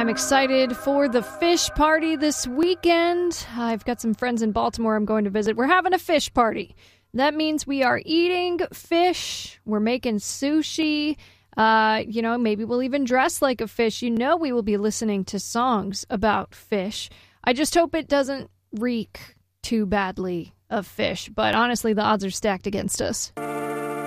I'm excited for the fish party this weekend. I've got some friends in Baltimore I'm going to visit. We're having a fish party. That means we are eating fish. We're making sushi. Maybe we'll even dress like a fish. We will be listening to songs about fish. I just hope it doesn't reek too badly of fish. But honestly, the odds are stacked against us.